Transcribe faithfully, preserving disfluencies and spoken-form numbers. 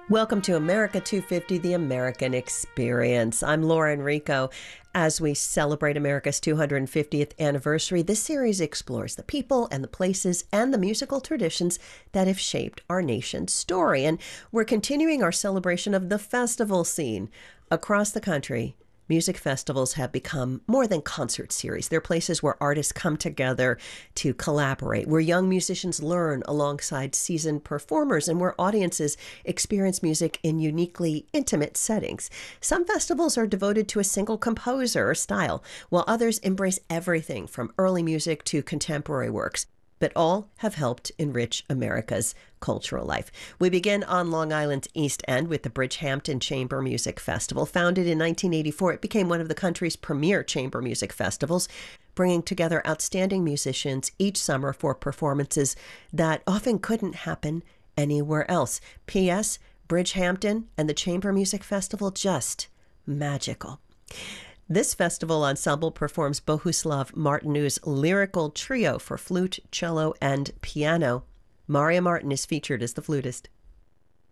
Welcome to America two fifty, the American Experience. I'm Laura Enrico. As we celebrate America's two hundred fiftieth anniversary, this series explores the people and the places and the musical traditions that have shaped our nation's story. And we're continuing our celebration of the festival scene. Across the country, music festivals have become more than concert series. They're places where artists come together to collaborate, where young musicians learn alongside seasoned performers, and where audiences experience music in uniquely intimate settings. Some festivals are devoted to a single composer or style, while others embrace everything from early music to contemporary works. But all have helped enrich America's cultural life. We begin on Long Island's East End with the Bridgehampton Chamber Music Festival. Founded in nineteen eighty-four, it became one of the country's premier chamber music festivals, bringing together outstanding musicians each summer for performances that often couldn't happen anywhere else. P S. Bridgehampton and the Chamber Music Festival, just magical. This festival ensemble performs Bohuslav Martinu's lyrical trio for flute, cello, and piano. Maria Martin is featured as the flutist.